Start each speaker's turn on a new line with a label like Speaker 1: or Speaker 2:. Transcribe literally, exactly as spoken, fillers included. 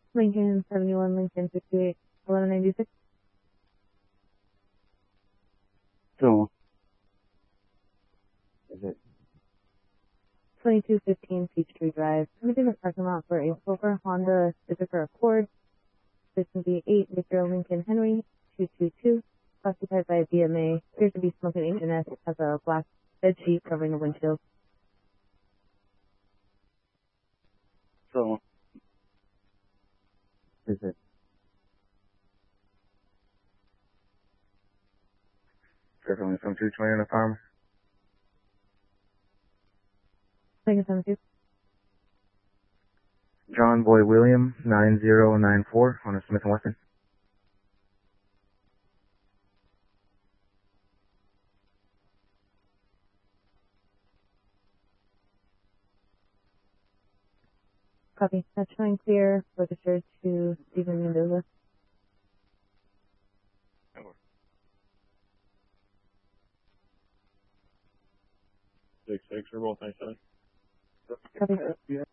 Speaker 1: Lincoln seventy-one, Lincoln sixty-eight, eleven ninety-six.
Speaker 2: So, is it?
Speaker 1: twenty-two fifteen Peachtree Drive. Imaging the parking lot for a silver Honda Civic or Accord. Station B eight, Victor Lincoln Henry, two two two. Occupied by a B M A. Appears to be smoking H and S. Has a black bed sheet covering the windshield.
Speaker 2: So, is it? Definitely some two twenty on the farm.
Speaker 1: Lincoln seventy-two.
Speaker 2: John Boy William, nine zero nine four on a Smith and Wesson.
Speaker 1: Copy. That's showing clear. Registered to Stephen Mendoza.
Speaker 3: Six six, we're both ninety-seven.
Speaker 1: Copy.